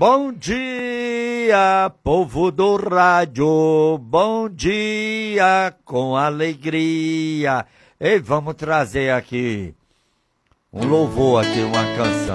Bom dia, povo do rádio, bom dia com alegria. E vamos trazer aqui um louvor aqui, uma canção.